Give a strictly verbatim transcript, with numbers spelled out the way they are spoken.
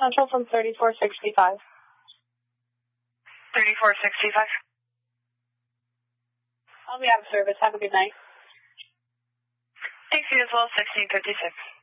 Central from thirty-four sixty-five. thirty-four sixty-five. I'll be out of service. Have a good night. Thanks, you as well, sixteen fifty-six.